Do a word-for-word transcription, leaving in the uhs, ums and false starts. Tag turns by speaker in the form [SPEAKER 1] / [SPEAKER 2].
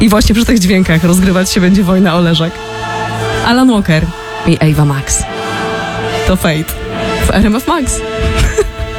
[SPEAKER 1] I właśnie przy tych dźwiękach rozgrywać się będzie wojna o leżak. Alan Walker i Ava Max. To Fate w R M F Max.